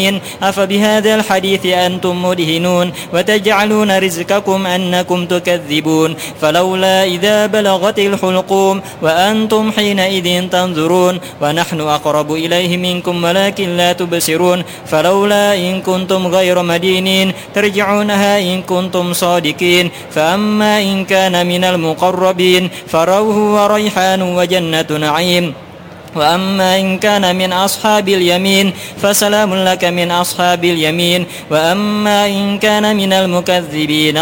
أفبهذا الحديث أنتم مدهنون وتجعلون رزقكم أنكم تكذبون فلولا إذا بلغت الحلقوم وأنتم حينئذ تنظرون ونحن أقرب إليه منكم ولكن لا تبصرون فلولا إن كنتم غير مدينين ترجعونها إن كنتم صادقين فأما إن كان من المقربين فروح وريحان وجنة نعيم وأما إن كان من أصحاب اليمين فسلام لك من أصحاب اليمين وأما إن كان من المكذبين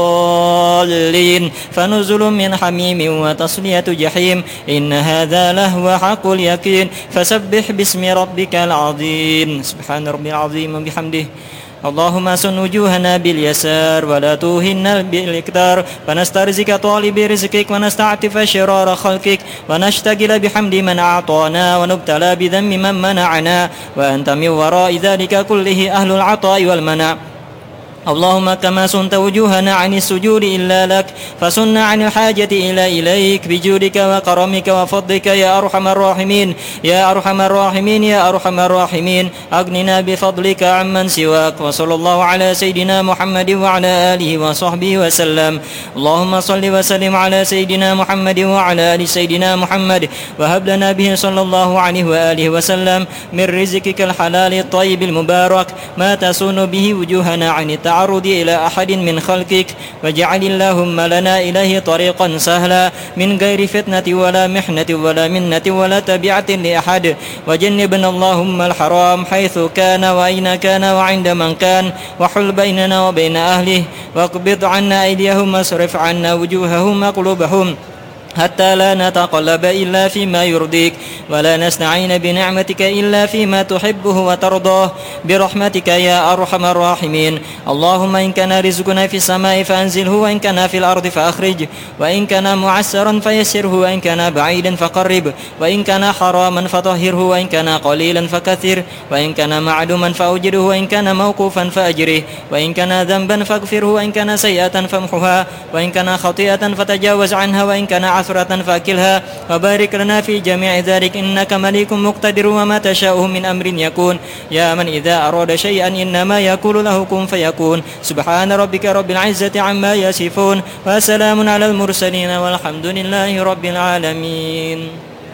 الضالين فنزل من حميم وتصلية جحيم إن هذا لهو حق اليقين فسبح باسم ربك العظيم سبحان ربي العظيم وبحمده اللهم سن وجوهنا باليسار ولا توهنا بالإكثار ونسترزق طالب رزقك ونستعطف شرار خلقك ونشتغل بحمد من أعطانا ونبتلى بذنب من منعنا وأنت من وراء ذلك كله أهل العطاء والمنع اللهم كما سنت وجوهنا عن السجود إلا لك فسن عن الحاجة إليك بجودك وكرمك وفضلك يا أرحم الراحمين يا أرحم الراحمين يا أرحم الراحمين أغننا بفضلك عمن سواك وصلى الله على سيدنا محمد وعلى آله وصحبه وسلم اللهم صل وسلم على سيدنا محمد وعلى آل سيدنا محمد وهب لنا به صلى الله عليه وآله وسلم من رزقك الحلال الطيب المبارك ما تسون به وجوهنا عن التعرض إلى أحد من خلقك واجعل اللهم لنا إليه طريقا سهلا من غير فتنة ولا محنة ولا منة ولا تبعة لأحد وجنبنا اللهم الحرام حيث كان وأين كان وعند من كان وحل بيننا وبين أهله واقبض عنا أيديهم واصرف عنا وجوههم وقلوبهم حتى لا نتقلب إلا فيما يرضيك ولا نستعين بنعمتك إلا فيما تحبه وترضاه برحمتك يا أرحم الراحمين اللهم إن كان رزقنا في السماء فأنزله وإن كان في الأرض فأخرج وإن كان معسرا فيسره وإن كان بعيدا فقرب وإن كان حراما فطهره وإن كان قليلا فكثر وإن كان معدوما فأوجره وإن كان موقوفا فأجره وإن كان ذنبا فاغفره وإن كان سيئة فامحها وإن كان خطيئة فتجاوز عنها وإن كان عثرة فأكلها وبارك لنا في جميع ذلك إنك مليك مقتدر وما تشاء من أمر يكون يا من إذا أراد شيئا إنما يقول له كن فيكون سبحان ربك رب العزة عما يصفون وسلام على المرسلين والحمد لله رب العالمين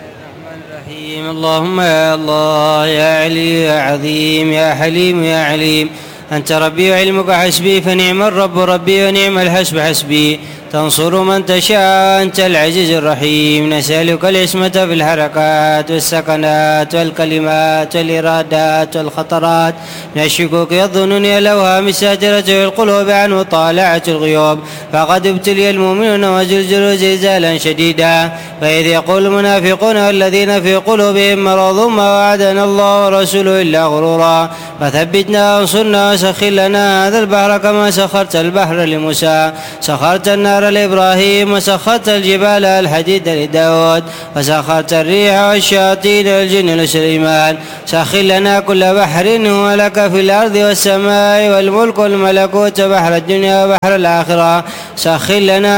اللهم يا الله يا علي يا عظيم يا حليم يا عليم أنت ربي وعلمك حسبي فنعم الرب ربي ونعم الحسب حسبي تنصر من تشاء أنت العزيز الرحيم نسألك العصمة في الحركات والسكنات والكلمات والإرادات والخطرات من الشكوك والظنون والأوهام الساترة والقلوب عن مطالعة الغيوب فقد ابتلي المؤمنون وزلزلوا زلزالا شديدا فإذ يقول المنافقون والذين في قلوبهم مرض ما وعدنا الله ورسوله إلا غرورا فثبتنا وانصرنا وسخر لنا هذا البحر كما سخرت البحر لموسى سخرت النار لإبراهيم وسخرت الجبال الحديد لداود وسخرت الريح والشياطين والجن لسليمان سخر لنا كل بحر هو لك في الأرض والسماء والملك والملكوت بحر الدنيا وبحر الآخرة سخر لنا